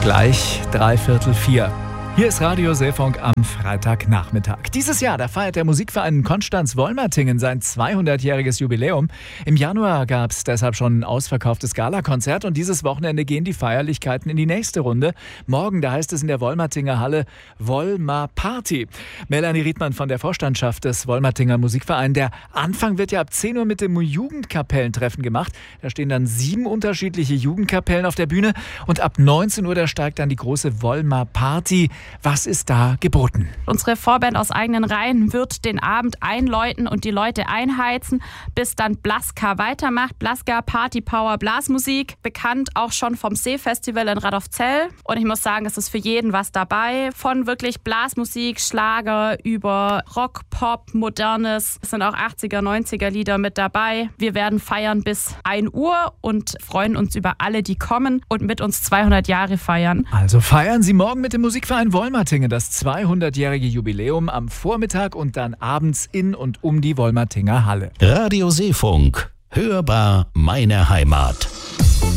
Gleich 3/4. Hier ist Radio Seefunk am Freitagnachmittag. Dieses Jahr, da feiert der Musikverein Konstanz-Wolmertingen sein 200-jähriges Jubiläum. Im Januar gab es deshalb schon ein ausverkauftes Galakonzert und dieses Wochenende gehen die Feierlichkeiten in die nächste Runde. Morgen, da heißt es in der Wolmertinger Halle Wolmer Party. Melanie Riedmann von der Vorstandschaft des Wolmertinger Musikvereins. Der Anfang wird ja ab 10 Uhr mit dem Jugendkapellentreffen gemacht. Da stehen dann 7 unterschiedliche Jugendkapellen auf der Bühne und ab 19 Uhr, da steigt dann die große Wolmer Party. Was ist da geboten? Unsere Vorband aus eigenen Reihen wird den Abend einläuten und die Leute einheizen, bis dann Blaska weitermacht. Blaska Party Power Blasmusik, bekannt auch schon vom Seefestival in Radolfzell. Und ich muss sagen, es ist für jeden was dabei. Von wirklich Blasmusik, Schlager über Rock, Pop, Modernes. Es sind auch 80er, 90er Lieder mit dabei. Wir werden feiern bis 1 Uhr und freuen uns über alle, die kommen und mit uns 200 Jahre feiern. Also feiern Sie morgen mit dem Musikverein Wolmertingen das 200-jährige Jubiläum am Vormittag und dann abends in und um die Wolmertinger Halle. Radio Seefunk. Hörbar meine Heimat.